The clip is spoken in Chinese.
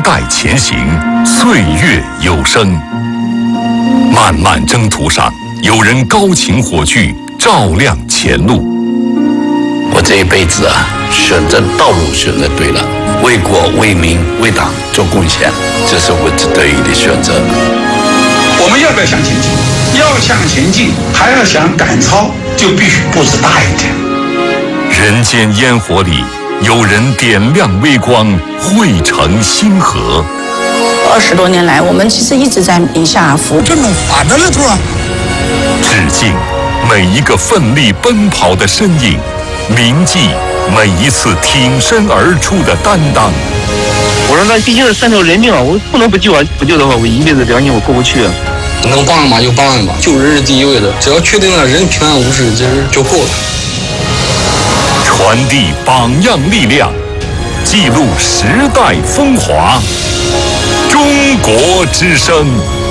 代前行，岁月有声。漫漫征途上，有人高擎火炬，照亮前路。 我这一辈子选择道路选择对了，为国为民为党做贡献，这是我得以的选择。 我们要不要向前进？要向前进，还要想赶超，就必须步子大一点。 人间烟火里，有人点亮微光，汇成星河。 20多年来，我们其实一直在名下而服。 这种法的路途啊！ 致敬每一个奋力奔跑的身影，铭记每一次挺身而出的担当。 我说那毕竟是3条人命啊，我不能不救啊！不救的话，我一辈子良心我过不去啊。 能帮嘛就帮吧，救人是第一位的，只要确定了人平安无事，其实就够了。 传递榜样力量，记录时代风华。中国之声。